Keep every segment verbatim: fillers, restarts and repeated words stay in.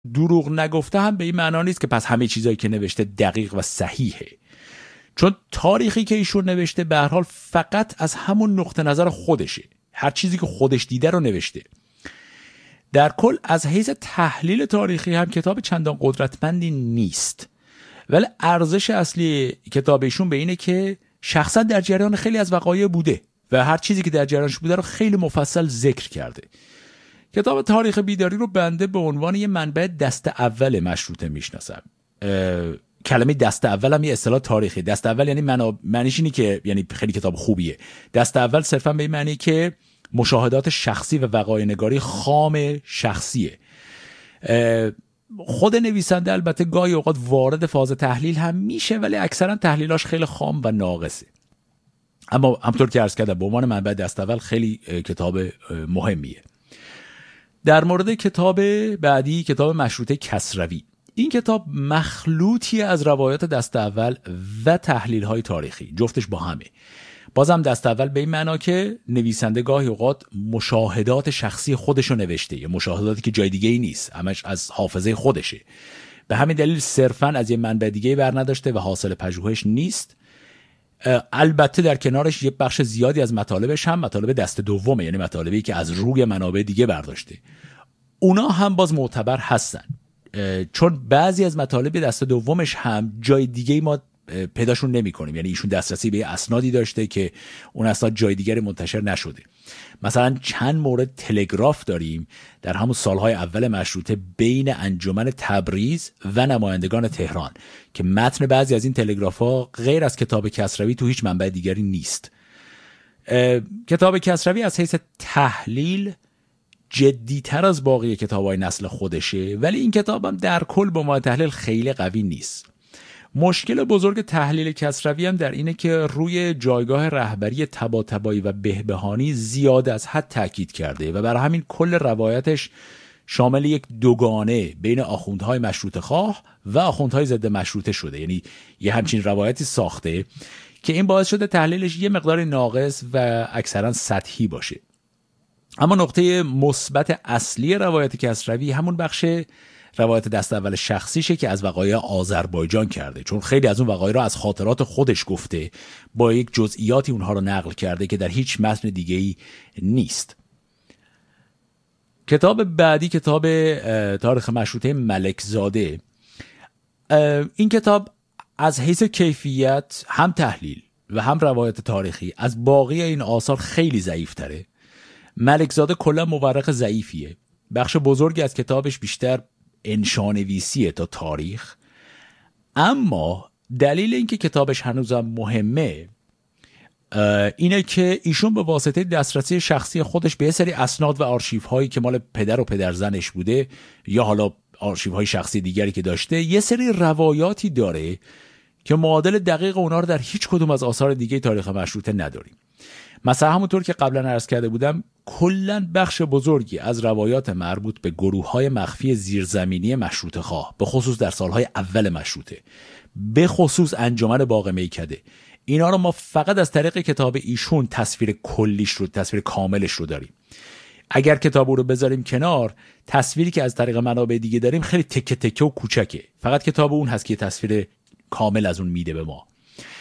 دروغ نگفته هم به این معنا نیست که پس همه چیزایی که نوشته دقیق و صحیحه، چون تاریخی که ایشون نوشته به هر حال فقط از همون نقطه نظر خودشه، هر چیزی که خودش دیده رو نوشته. در کل از حیث تحلیل تاریخی هم کتاب چندان قدرتمندی نیست، ولی ارزش اصلی کتاب ایشون به اینه که شخصا در جریان خیلی از وقایع بوده و هر چیزی که در جریانش بوده رو خیلی مفصل ذکر کرده. کتاب تاریخ بیداری رو بنده به عنوان یه منبع دست اول مشروطه میشناسم. کلمه دست اول هم یه اصطلاح تاریخی. دست اول یعنی مناب... معنیش اینه که یعنی خیلی کتاب خوبیه. دست اول صرفا به این معنی که مشاهدات شخصی و وقایع نگاری خام شخصیه. خود نویسنده البته گاهی اوقات وارد فاز تحلیل هم میشه، ولی اکثرا تحلیلاش خیلی خام و ناقصه. اما همطور که عرض کردم به عنوان منبع دست اول خیلی کتاب مهمیه. در مورد کتاب بعدی، کتاب مشروطه کسروی، این کتاب مخلوطی از روایات دست اول و تحلیل‌های تاریخی، جفتش با همه. بازم دست اول به این معنا که نویسنده گاهی اوقات مشاهدات شخصی خودشو نوشته، یا مشاهداتی که جای دیگه ای نیست، همش از حافظه خودشه. به همین دلیل صرفاً از یه منبع دیگه بر نداشته و حاصل پژوهش نیست. البته در کنارش یه بخش زیادی از مطالبش هم مطالب دست دومه، یعنی مطالبی که از روی منابع دیگه برداشته. اونا هم باز معتبر هستن، چون بعضی از مطالب دست دومش هم جای دیگه ما پیداشون نمی کنیم، یعنی ایشون دسترسی به اسنادی داشته که اون اسناد جای دیگر منتشر نشده. مثلا چند مورد تلگراف داریم در همون سالهای اول مشروطه بین انجمن تبریز و نمایندگان تهران که متن بعضی از این تلگراف ها غیر از کتاب کسروی تو هیچ منبع دیگری نیست. کتاب کسروی از حیث تحلیل جدی‌تر از باقی کتاب‌های نسل خودشه، ولی این کتاب هم در کل با ما تحلیل خیلی قوی نیست. مشکل بزرگ تحلیل کسروی هم در اینه که روی جایگاه رهبری طباطبایی و بهبهانی زیاد از حد تاکید کرده و برای همین کل روایتش شامل یک دوگانه بین آخوندهای مشروطه خواه و آخوندهای ضد مشروطه شده، یعنی یه همچین روایتی ساخته که این باعث شده تحلیلش یه مقدار ناقص و اکثرا سطحی باشه. اما نقطه مثبت اصلی روایت کسروی همون بخش روایت دست اول شخصیشه که از وقایع آذربایجان کرده، چون خیلی از اون وقایع رو از خاطرات خودش گفته، با یک جزئیاتی اونها رو نقل کرده که در هیچ متن دیگه‌ای نیست. کتاب بعدی کتاب تاریخ مشروطه ملکزاده. این کتاب از حیث کیفیت هم تحلیل و هم روایت تاریخی از باقی این آثار خیلی ضعیف‌تره. ملکزاده کلا مورخ ضعیفیه. بخش بزرگی از کتابش بیشتر انشانویسیه تا تاریخ. اما دلیل اینکه کتابش هنوزم مهمه اینه که ایشون به واسطه دسترسی شخصی خودش به یه سری اسناد و آرشیف هایی که مال پدر و پدرزنش بوده یا حالا آرشیف های شخصی دیگری که داشته، یه سری روایاتی داره که معادل دقیق اونا رو در هیچ کدوم از آثار دیگه تاریخ مشروطه نداریم. مثلا همونطور که قبلا عرض کرده بودم، کلاً بخش بزرگی از روایات مربوط به گروه‌های مخفی زیرزمینی مشروطه خواه، به خصوص در سالهای اول مشروطه، به خصوص انجمن باغ میکده، اینا رو ما فقط از طریق کتاب ایشون تصویر کلیش رو، تصویر کاملش رو داریم. اگر کتاب رو بذاریم کنار، تصویری که از طریق منابع دیگه داریم خیلی تکه تکه و کوچکه. فقط کتاب اون هست که تصویر کامل از اون میده به ما.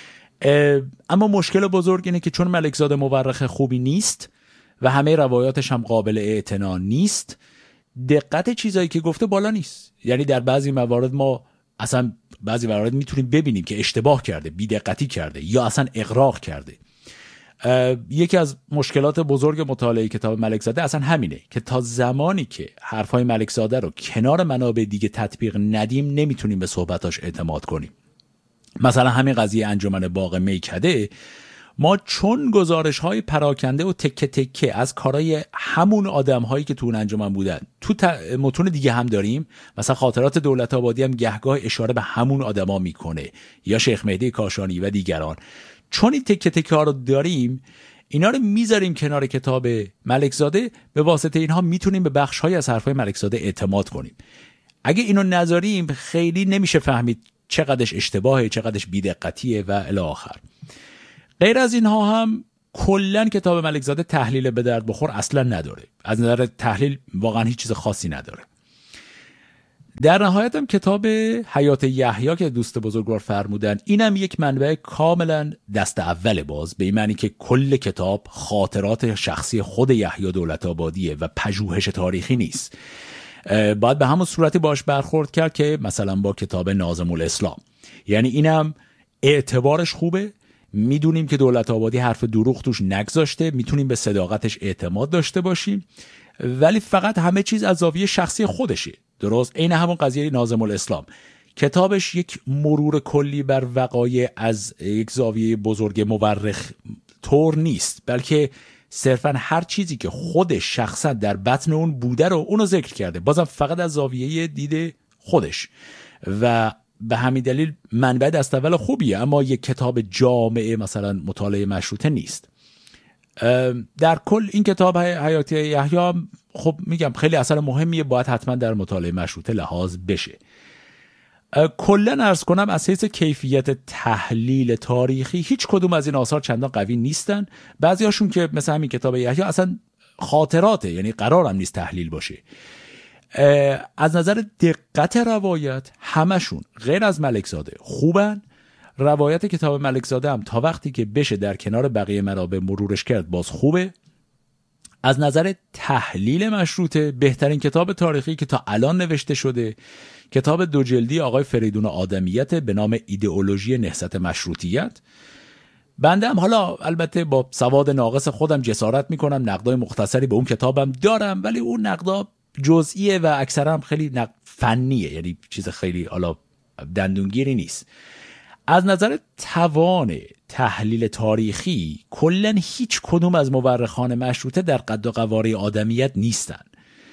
اما مشکل بزرگ اینه که چون ملکزاده مورخ خوبی نیست و همه روایاتش هم قابل اعتنا نیست، دقت چیزایی که گفته بالا نیست. یعنی در بعضی موارد ما اصلا بعضی موارد میتونیم ببینیم که اشتباه کرده، بی‌دقتی کرده یا اصلا اغراق کرده. یکی از مشکلات بزرگ مطالعه کتاب ملکزاده اصلا همینه که تا زمانی که حرفای ملکزاده رو کنار منابع دیگه تطبیق ندیم نمیتونیم به صحبتاش اعتماد کنیم. مثلا همین قضیه انجمن باغ میکده، ما چون گزارش‌های پراکنده و تکه تکه از کارهای همون آدم‌هایی که تو اون انجمن بودن تو متون دیگه هم داریم، مثلا خاطرات دولت‌آبادی هم گهگاه اشاره به همون آدما میکنه یا شیخ مهدی کاشانی و دیگران، چون این تکه تکه ها رو داریم، اینا رو میذاریم کنار کتاب ملکزاده، به واسطه اینها میتونیم به بخش‌های از حرفای ملکزاده اعتماد کنیم. اگه اینو نذاریم خیلی نمیشه فهمید چقدرش اشتباهه، چقدرش بی‌دقتیه و الی آخر. غیر از اینها هم کلا کتاب ملکزاده تحلیل به درد بخور اصلا نداره. از نظر تحلیل واقعا هیچ چیز خاصی نداره. در نهایت هم کتاب حیات یحیی که دوست بزرگوار فرمودن، اینم یک منبع کاملا دست اول باز، به این معنی که کل کتاب خاطرات شخصی خود یحیی دولت‌آبادیه و پژوهش تاریخی نیست. باید به همون صورتی باش برخورد کرد که مثلا با کتاب ناظم الاسلام، یعنی اینم اعتبارش خوبه، میدونیم که دولت‌آبادی حرف دروغ توش نگذاشته، میتونیم به صداقتش اعتماد داشته باشیم، ولی فقط همه چیز از زاویه شخصی خودشه. درست عین همون قضیه ناظم الاسلام، کتابش یک مرور کلی بر وقایع از یک زاویه بزرگ مورخ طور نیست، بلکه صرفا هر چیزی که خودش شخصا در بطن اون بوده رو اونو ذکر کرده، بازم فقط از زاویه دید خودش، و به همین دلیل منبع دست اول خوبیه، اما یک کتاب جامعه مثلا مطالعه مشروطه نیست. در کل این کتاب حیات یحیی خب میگم خیلی اثر مهمیه، باید حتما در مطالعه مشروطه لحاظ بشه. کلا عرض کنم از حیث کیفیت تحلیل تاریخی هیچ کدوم از این آثار چندان قوی نیستن، بعضی هاشون که مثل همین کتاب یحیی اصلا خاطراته، یعنی قرارم نیست تحلیل باشه. از نظر دقت روایت همشون غیر از ملکزاده خوبن. روایت کتاب ملکزاده هم تا وقتی که بشه در کنار بقیه منابع مرورش کرد باز خوبه. از نظر تحلیل مشروطه بهترین کتاب تاریخی که تا الان نوشته شده کتاب دو جلدی آقای فریدون آدمیت به نام ایدئولوژی نهضت مشروطیت. بنده هم حالا البته با سواد ناقص خودم جسارت میکنم نقدای مختصری به اون کتابم دارم، ولی اون نقدا جزئیه و اکثرا هم خیلی نقد فنیه، یعنی چیز خیلی حالا دندونگیری نیست. از نظر توان تحلیل تاریخی کلا هیچ کدوم از مورخان مشروطه در قد و قواره آدمیت نیستن،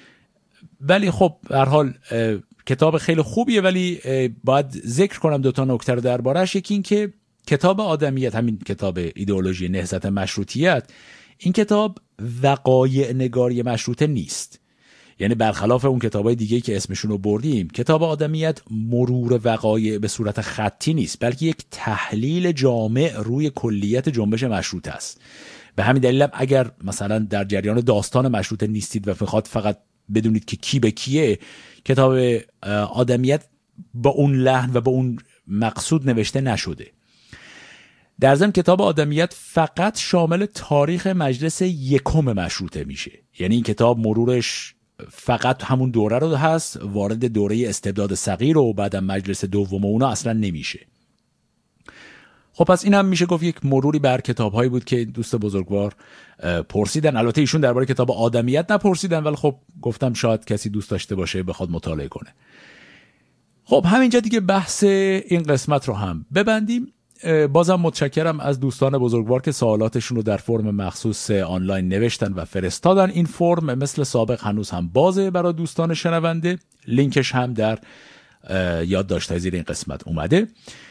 ولی خب به هر حال کتاب خیلی خوبیه، ولی باید ذکر کنم دو تا نکته رو دربارش. یکی این که کتاب آدمیت، همین کتاب ایدئولوژی نهضت مشروطیت، این کتاب وقایع نگاری مشروطه نیست، یعنی برخلاف اون کتابای دیگه که اسمشون رو بردیم، کتاب آدمیت مرور وقایع به صورت خطی نیست، بلکه یک تحلیل جامع روی کلیت جنبش مشروطه است. به همین دلیل هم اگر مثلا در جریان داستان مشروطه نیستید و میخواد فقط بدونید که کی به کیه، کتاب آدمیت با اون لحن و با اون مقصود نوشته نشده. در ضمن کتاب آدمیت فقط شامل تاریخ مجلس یکم مشروطه میشه، یعنی این کتاب مرورش فقط همون دوره رو هست، وارد دوره استبداد صغیر و بعدم مجلس دوم و اونا اصلا نمیشه. خب پس این هم میشه گفت یک مروری بر کتاب‌هایی بود که دوست بزرگوار پرسیدن. البته ایشون درباره کتاب آدمیت نپرسیدن، ولی خب گفتم شاید کسی دوست داشته باشه بخواد مطالعه کنه. خب همینجا دیگه بحث این قسمت رو هم ببندیم. بازم متشکرم از دوستان بزرگوار که سوالاتشون رو در فرم مخصوص آنلاین نوشتن و فرستادن. این فرم مثل سابق هنوز هم بازه برای دوستان شنونده، لینکش هم در یادداشت‌های زیر این قسمت اومده.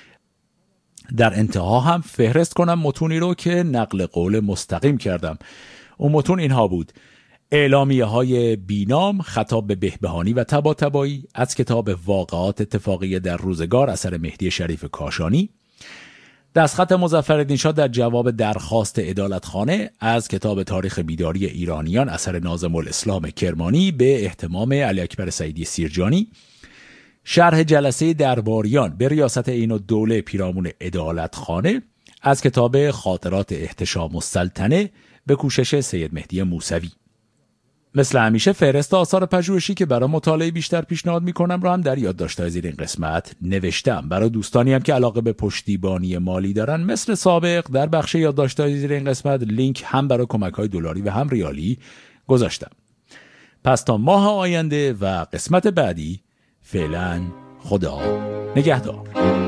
در انتها هم فهرست کنم متونی رو که نقل قول مستقیم کردم. اون متون اینها بود: اعلامیه های بینام خطاب به بهبهانی و طباطبایی از کتاب واقعات اتفاقیه در روزگار اثر مهدی شریف کاشانی، دستخط مظفرالدین شاه در جواب درخواست عدالتخانه از کتاب تاریخ بیداری ایرانیان اثر ناظم الاسلام کرمانی به اهتمام علی اکبر سعیدی سیرجانی، شرح جلسه درباریان به ریاست عین الدوله پیرامون عدالتخانه از کتاب خاطرات احتشام السلطنه به کوشش سید مهدی موسوی. مثل همیشه فهرست آثار پژوهشی که برای مطالعه بیشتر پیشنهاد میکنم رو هم در یادداشت‌های زیر این قسمت نوشتم. برای دوستانی هم که علاقه به پشتیبانی مالی دارن مثل سابق در بخش یادداشت‌های زیر این قسمت لینک هم برای کمک‌های دلاری و هم ریالی گذاشتم. پس تا ماه آینده و قسمت بعدی، فعلا خدا نگهدار.